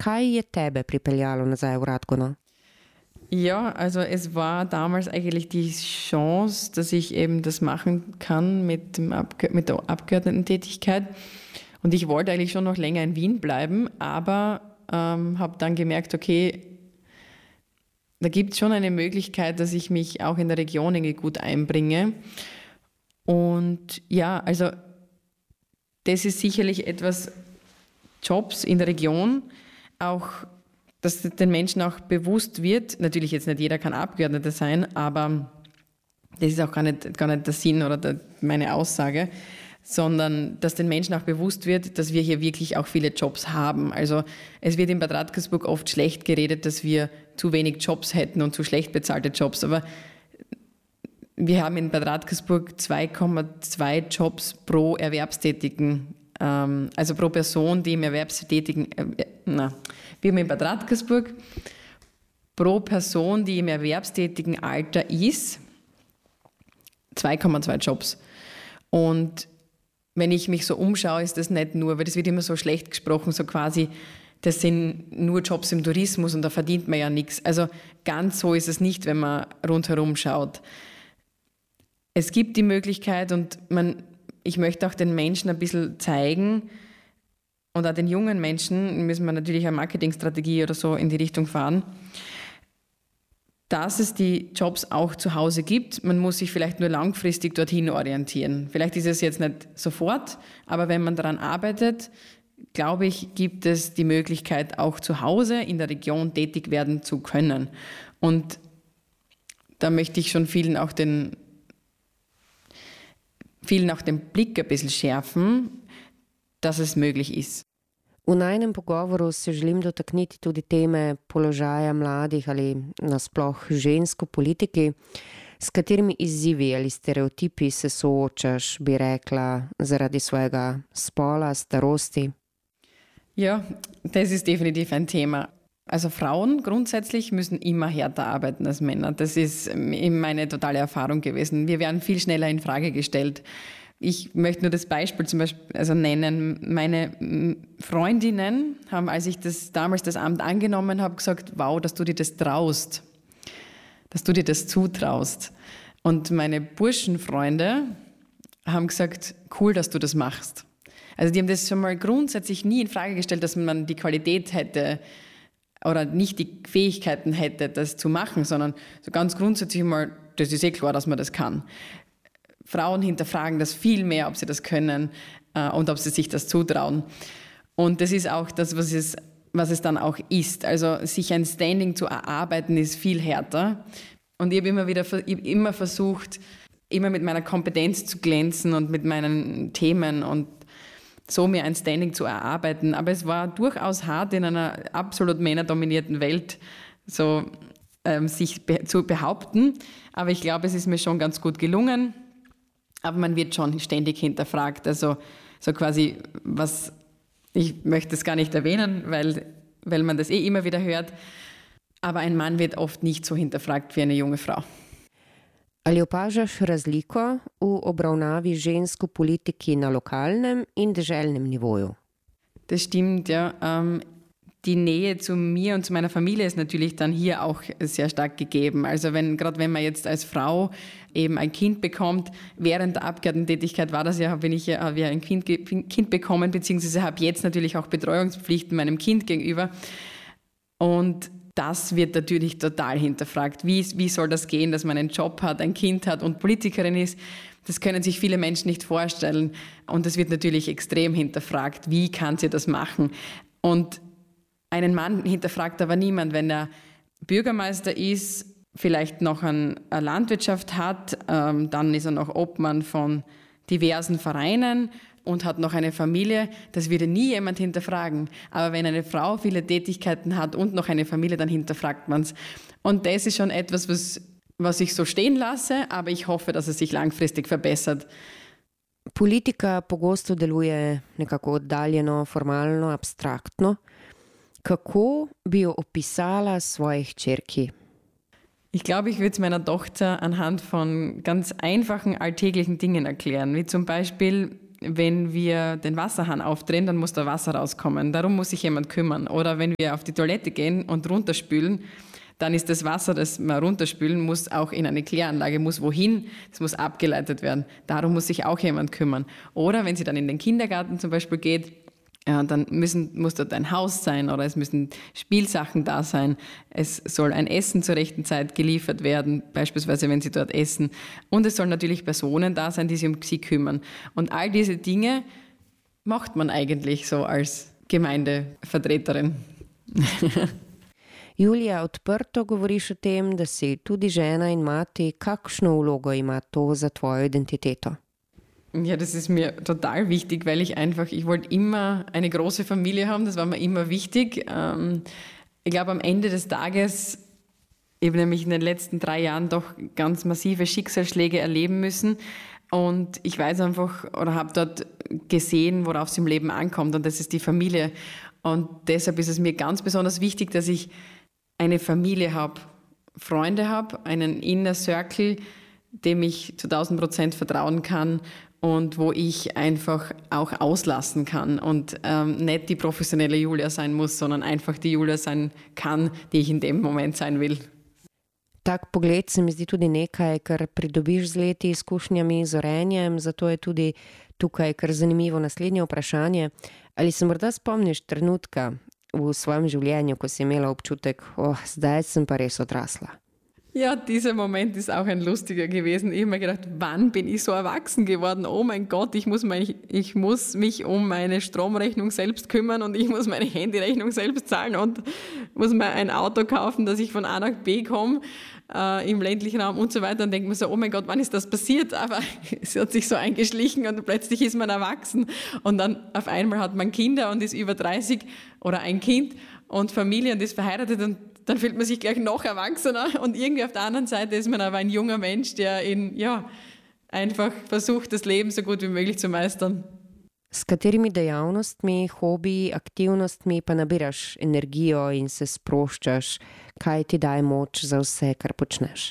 Kaj je tebe pripeljalo nazaj v Radgona? Ja, also es war damals eigentlich die Chance, dass ich eben das machen kann mit der Abgeordnetentätigkeit. Und ich wollte eigentlich schon noch länger in Wien bleiben, aber habe dann gemerkt, okay, da gibt es schon eine Möglichkeit, dass ich mich auch in der Region irgendwie gut einbringe. Und ja, also das ist sicherlich etwas, Jobs in der Region, auch, dass den Menschen auch bewusst wird, natürlich jetzt nicht jeder kann Abgeordneter sein, aber das ist auch gar nicht der Sinn oder meine Aussage, sondern dass den Menschen auch bewusst wird, dass wir hier wirklich auch viele Jobs haben. Also es wird in Bad Radkersburg oft schlecht geredet, dass wir zu wenig Jobs hätten und zu schlecht bezahlte Jobs, aber wir haben in Bad Radkersburg 2,2 Jobs pro Erwerbstätigen, also pro Person, die im Erwerbstätigen, wir haben in Bad Radkersburg pro Person, die im erwerbstätigen Alter ist, 2,2 Jobs. Und wenn ich mich so umschaue, ist das nicht nur, weil das wird immer so schlecht gesprochen, so quasi, das sind nur Jobs im Tourismus und da verdient man ja nichts. Also ganz so ist es nicht, wenn man rundherum schaut. Es gibt die Möglichkeit und ich möchte auch den Menschen ein bisschen zeigen und auch den jungen Menschen, müssen wir natürlich eine Marketingstrategie oder so in die Richtung fahren, dass es die Jobs auch zu Hause gibt. Man muss sich vielleicht nur langfristig dorthin orientieren. Vielleicht ist es jetzt nicht sofort, aber wenn man daran arbeitet, glaube ich, gibt es die Möglichkeit, auch zu Hause in der Region tätig werden zu können. Und da möchte ich schon vielen auch den Blick ein bisschen schärfen, dass es möglich ist. V najnem pogovoru se želim dotakniti tudi teme položaja mladih ali nasploh žensk v politiki. S katerimi izzivi ali stereotipi se soočaš, bi rekla, zaradi svojega spola, starosti? Ja, das ist definitiv ein Thema. Also Frauen grundsätzlich müssen immer härter arbeiten als Männer. Das ist meine totale Erfahrung gewesen. Wir werden viel schneller in Frage gestellt. Ich möchte nur das Beispiel nennen. Meine Freundinnen haben, als ich damals das Amt angenommen habe, gesagt, wow, dass du dir das traust, dass du dir das zutraust. Und meine Burschenfreunde haben gesagt, cool, dass du das machst. Also die haben das schon mal grundsätzlich nie in Frage gestellt, dass man die Qualität hätte oder nicht die Fähigkeiten hätte, das zu machen, sondern so ganz grundsätzlich mal, das ist klar, dass man das kann. Frauen hinterfragen das viel mehr, ob sie das können und ob sie sich das zutrauen. Und das ist auch das, was es dann auch ist. Also sich ein Standing zu erarbeiten, ist viel härter. Und ich habe immer versucht, immer mit meiner Kompetenz zu glänzen und mit meinen Themen und so mir ein Standing zu erarbeiten. Aber es war durchaus hart, in einer absolut männerdominierten Welt sich zu behaupten. Aber ich glaube, es ist mir schon ganz gut gelungen. Aber man wird schon ständig hinterfragt. Also so quasi, ich möchte es gar nicht erwähnen, weil man das immer wieder hört. Aber ein Mann wird oft nicht so hinterfragt wie eine junge Frau. Ali opažaš razliko v obravnavi žensk v politiki na lokalnem in deželnem nivoju? Das stimmt, ja. Die Nähe zu mir und zu meiner Familie ist natürlich dann hier auch sehr stark gegeben. Also gerade wenn man jetzt als Frau eben ein Kind bekommt, während der Abgeordnetentätigkeit habe ich ein Kind bekommen, beziehungsweise habe jetzt natürlich auch Betreuungspflichten meinem Kind gegenüber. Und das wird natürlich total hinterfragt. Wie soll das gehen, dass man einen Job hat, ein Kind hat und Politikerin ist? Das können sich viele Menschen nicht vorstellen. Und das wird natürlich extrem hinterfragt. Wie kann sie das machen? Und einen Mann hinterfragt aber niemand, wenn er Bürgermeister ist, vielleicht noch eine Landwirtschaft hat, dann ist er noch Obmann von diversen Vereinen und hat noch eine Familie. Das würde nie jemand hinterfragen. Aber wenn eine Frau viele Tätigkeiten hat und noch eine Familie, dann hinterfragt man es. Und das ist schon etwas, was ich so stehen lasse, aber ich hoffe, dass es sich langfristig verbessert. Politika pogosto deluje nekako oddaljeno, formalno, abstraktno. Kako bi jo opisala svoji hčerki? Ich glaube, ich würde es meiner Tochter anhand von ganz einfachen alltäglichen Dingen erklären, wie zum Beispiel, wenn wir den Wasserhahn aufdrehen, dann muss da Wasser rauskommen. Darum muss sich jemand kümmern. Oder wenn wir auf die Toilette gehen und runterspülen, dann ist das Wasser, das wir runterspülen, muss auch in eine Kläranlage, muss wohin, das muss abgeleitet werden. Darum muss sich auch jemand kümmern. Oder wenn sie dann in den Kindergarten zum Beispiel geht, dann muss dort ein Haus sein oder es müssen Spielsachen da sein. Es soll ein Essen zur rechten Zeit geliefert werden, beispielsweise wenn sie dort essen. Und es sollen natürlich Personen da sein, die sich um sie kümmern. Und all diese Dinge macht man eigentlich so als Gemeindevertreterin. Julija, odprto govoriš o tem, da si tudi žena in mati. Kakšno vlogo ima to za tvojo identiteto? Ja, das ist mir total wichtig, weil ich wollte immer eine große Familie haben, das war mir immer wichtig. Ich glaube, am Ende des Tages, ich habe nämlich in den letzten 3 Jahren doch ganz massive Schicksalsschläge erleben müssen und ich weiß einfach oder habe dort gesehen, worauf es im Leben ankommt und das ist die Familie. Und deshalb ist es mir ganz besonders wichtig, dass ich eine Familie habe, Freunde habe, einen Inner Circle, dem ich zu 1000% vertrauen kann und wo ich einfach auch auslassen kann und nicht die professionelle Julia sein muss, sondern einfach die Julia sein kann, die ich in dem Moment sein will. Tak pogled se mi zdi tudi nekaj, kar pridobiš z leti, izkušnjami, zorenjem, zato je tudi tukaj kar zanimivo naslednje vprašanje. Ali se morda spomniš trenutka v svojem življenju, ko si imela občutek, zdaj sem pa res odrasla? Ja, dieser Moment ist auch ein lustiger gewesen. Ich habe mir gedacht, wann bin ich so erwachsen geworden? Oh mein Gott, ich muss mich um meine Stromrechnung selbst kümmern und ich muss meine Handyrechnung selbst zahlen und muss mir ein Auto kaufen, dass ich von A nach B komme im ländlichen Raum und so weiter. Und denkt man so, oh mein Gott, wann ist das passiert? Aber es hat sich so eingeschlichen und plötzlich ist man erwachsen. Und dann auf einmal hat man Kinder und ist über 30 oder ein Kind und Familie und ist verheiratet und dann fühlt man sich gleich noch erwachsener und irgendwie auf der anderen Seite ist man aber ein junger Mensch, der einfach versucht, das Leben so gut wie möglich zu meistern. S katerimi dejavnostmi, hobiji, aktivnostmi pa nabiraš energijo in se sproščaš? Kaj ti daje moč za vse, kar počneš?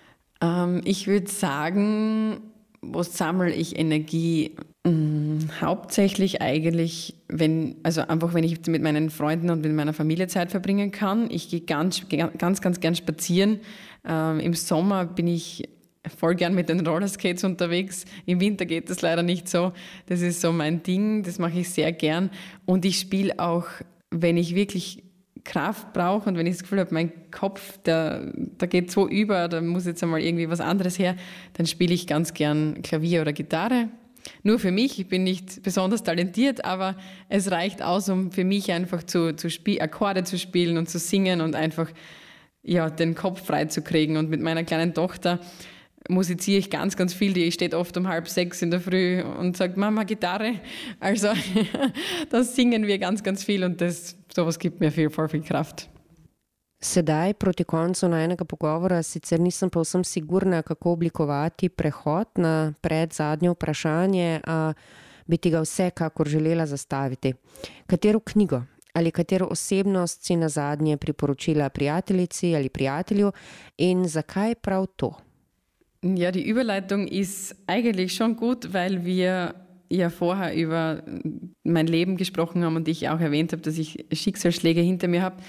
Ich würde sagen, wo sammle ich Energie? Hauptsächlich eigentlich, wenn ich mit meinen Freunden und mit meiner Familie Zeit verbringen kann. Ich gehe ganz gern spazieren. Im Sommer bin ich voll gern mit den Rollerskates unterwegs. Im Winter geht das leider nicht so. Das ist so mein Ding, das mache ich sehr gern. Und ich spiele auch, wenn ich wirklich Kraft brauche und wenn ich das Gefühl habe, mein Kopf, der geht so über, da muss jetzt einmal irgendwie was anderes her, dann spiele ich ganz gern Klavier oder Gitarre. Nur für mich, ich bin nicht besonders talentiert, aber es reicht aus, um für mich einfach Akkorde zu spielen und zu singen und einfach den Kopf frei zu kriegen. Und mit meiner kleinen Tochter musiziere ich ganz, ganz viel. Die steht oft um 5:30 in der Früh und sagt, Mama, Gitarre. Also das singen wir ganz, ganz viel und sowas gibt mir voll viel Kraft. Sedaj, proti koncu najnega pogovora, sicer nisem povsem sigurna, kako oblikovati prehod na predzadnje vprašanje, a bi ti ga vsekakor želela zastaviti. Katero knjigo ali katero osebnost si nazadnje priporočila prijateljici ali prijatelju in zakaj prav to? Ja, die Überleitung ist eigentlich schon gut, weil wir ja vorher über mein Leben gesprochen haben und ich auch erwähnt habe, dass ich Schicksalsschläge hinter mir habe.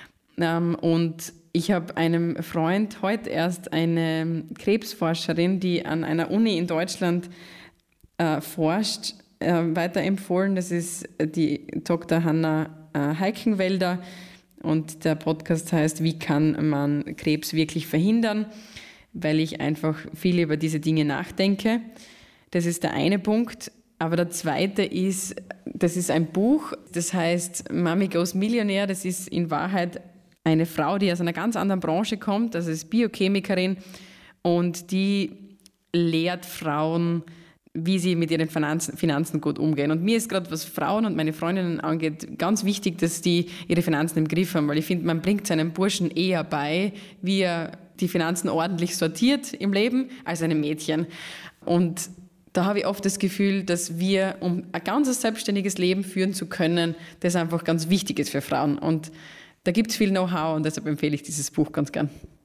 Und ich habe einem Freund heute erst eine Krebsforscherin, die an einer Uni in Deutschland forscht, weiterempfohlen. Das ist die Dr. Hanna Heickenwälder und der Podcast heißt Wie kann man Krebs wirklich verhindern? Weil ich einfach viel über diese Dinge nachdenke. Das ist der eine Punkt. Aber der zweite ist, das ist ein Buch, das heißt Mommy Goes Millionaire. Das ist in Wahrheit eine Frau, die aus einer ganz anderen Branche kommt, also ist Biochemikerin und die lehrt Frauen, wie sie mit ihren Finanzen gut umgehen. Und mir ist gerade, was Frauen und meine Freundinnen angeht, ganz wichtig, dass die ihre Finanzen im Griff haben, weil ich finde, man bringt seinem Burschen eher bei, wie er die Finanzen ordentlich sortiert im Leben, als einem Mädchen. Und da habe ich oft das Gefühl, dass wir, um ein ganz selbstständiges Leben führen zu können, das einfach ganz wichtig ist für Frauen. Und da gibt es viel Know-how und deshalb empfehle ich dieses Buch ganz gern.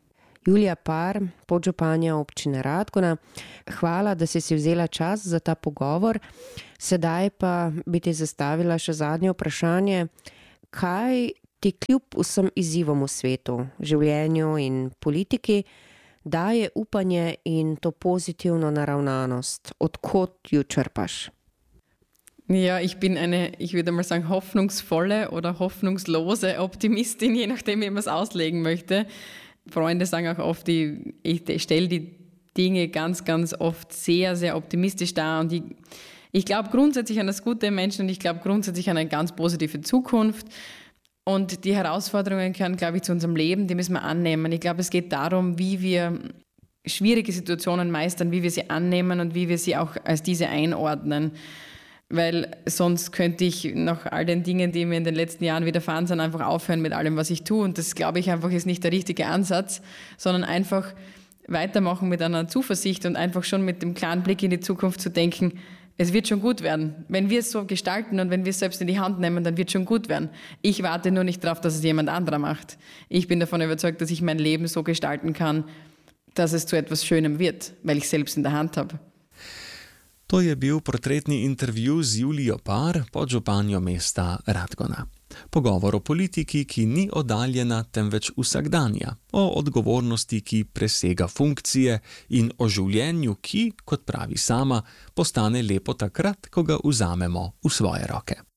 Julija Par, podžupanja občine Radgona. Hvala, da si vzela čas za ta pogovor. Sedaj pa bi ti zastavila še zadnje vprašanje. Kaj ti kljub vsem izzivom v svetu, življenju in politiki daje upanje in to pozitivno naravnanost? Odkot jo črpaš? Ja, ich würde mal sagen, hoffnungsvolle oder hoffnungslose Optimistin, je nachdem, wie man es auslegen möchte. Freunde sagen auch oft, ich stelle die Dinge ganz, ganz oft sehr, sehr optimistisch dar. Und ich glaube grundsätzlich an das Gute im Menschen und ich glaube grundsätzlich an eine ganz positive Zukunft. Und die Herausforderungen gehören, glaube ich, zu unserem Leben, die müssen wir annehmen. Ich glaube, es geht darum, wie wir schwierige Situationen meistern, wie wir sie annehmen und wie wir sie auch als diese einordnen. Weil sonst könnte ich nach all den Dingen, die mir in den letzten Jahren widerfahren sind, einfach aufhören mit allem, was ich tue. Und das, glaube ich, einfach ist nicht der richtige Ansatz, sondern einfach weitermachen mit einer Zuversicht und einfach schon mit dem klaren Blick in die Zukunft zu denken, es wird schon gut werden. Wenn wir es so gestalten und wenn wir es selbst in die Hand nehmen, dann wird es schon gut werden. Ich warte nur nicht darauf, dass es jemand anderer macht. Ich bin davon überzeugt, dass ich mein Leben so gestalten kann, dass es zu etwas Schönem wird, weil ich es selbst in der Hand habe. To je bil portretni intervju z Julijo Par, podžupanjo mesta Radgona. Pogovor o politiki, ki ni oddaljena, temveč vsakdanja, o odgovornosti, ki presega funkcije in o življenju, ki, kot pravi sama, postane lepo takrat, ko ga vzamemo v svoje roke.